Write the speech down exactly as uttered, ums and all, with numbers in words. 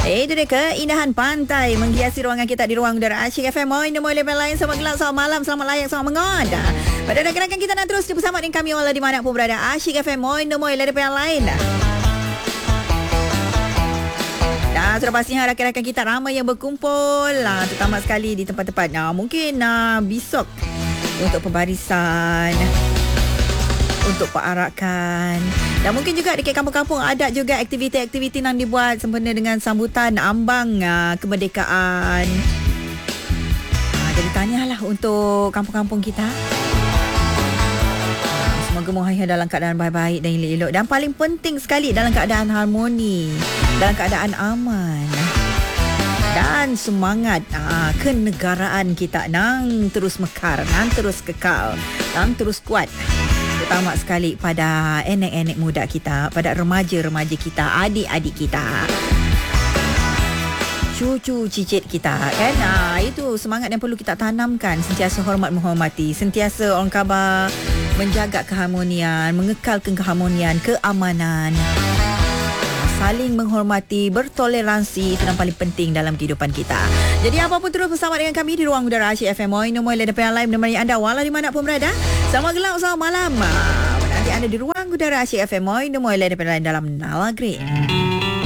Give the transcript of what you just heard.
Eh, itu dia keindahan pantai menghiasi ruangan kita di ruang udara Asyik F M. Moi, nombor level lain. Selamat gelap, selamat malam, selamat layak, selamat mengon. Pada rakan-rakan kita nak terus bersama dengan kami walau di mana pun berada. Asyik F M. Moi, nombor level lain. Dah sudah pastinya rakan-rakan kita ramai yang berkumpul lah, terutama sekali di tempat-tempat nah, mungkin nah, besok untuk pembarisan, untuk perarakan, dan mungkin juga dekat kampung-kampung ada juga aktiviti-aktiviti yang dibuat sempena dengan sambutan ambang uh, kemerdekaan. Uh, jadi tanyalah untuk kampung-kampung kita. Uh, semoga Muhayya dalam keadaan baik-baik dan elok-elok, dan paling penting sekali dalam keadaan harmoni, dalam keadaan aman dan semangat uh, kenegaraan kita nang terus mekar, nang terus kekal, nang terus kuat. Terutama sekali pada enek-enek muda kita, pada remaja-remaja kita, adik-adik kita, cucu cicit kita kan. Ha, itu semangat yang perlu kita tanamkan. Sentiasa hormat menghormati, sentiasa orang khabar menjaga keharmonian, mengekalkan keharmonian, keamanan, saling menghormati, bertoleransi. Itu yang paling penting dalam kehidupan kita. Jadi apa pun terus bersama dengan kami di ruang udara Asyik F M. Moi, nombor ledapan live menemani anda walau di mana pun berada. Selamat gelap, selamat malam. Nanti anda di ruang udara Asyik F M. Moi, nombor ledapan live dalam Nala Green.